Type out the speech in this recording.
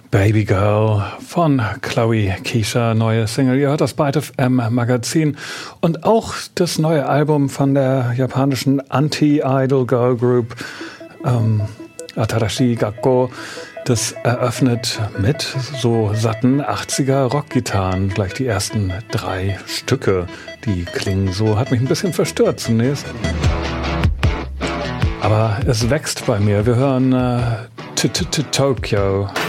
Baby Girl von Chloe Keisha, neue Single. Ihr hört das Byte FM Magazin und auch das neue Album von der japanischen Anti-Idol Girl Group Atarashi Gakko. Das eröffnet mit so satten 80er Rockgitarren gleich die ersten 3 Stücke. Die klingen so, hat mich ein bisschen verstört zunächst. Aber es wächst bei mir. Wir hören Tokyo.